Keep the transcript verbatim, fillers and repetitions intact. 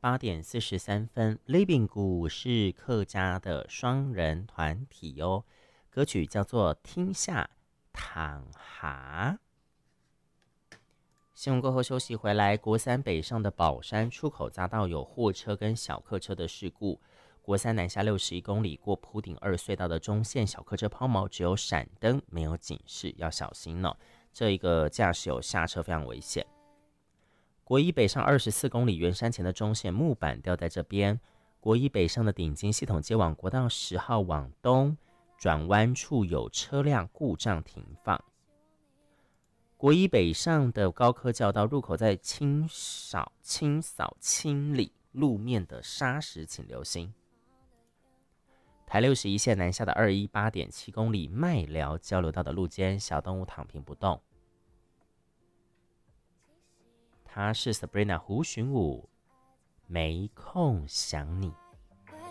八点四十三分 ，Living 谷是客家的双人团体哦，歌曲叫做《听下躺哈》。新闻过后休息回来，国三北上的宝山出口匝道有货车跟小客车的事故。国三南下六十一公里过埔顶二隧道的中线小客车抛锚，只有闪灯没有警示，要小心哦。这一个驾驶有下车非常危险。国一北上二十四公里圆山前的中线木板掉在这边。国一北上的顶金系统接往国道十号往东，转弯处有车辆故障停放。国一北上的高科教道入口在清扫清扫清理路面的砂石，请留心。台六十一线南下的二一八点七公里麦寮交流道的路肩，小动物躺平不动。他是 Sabrina 胡寻武，没空想你。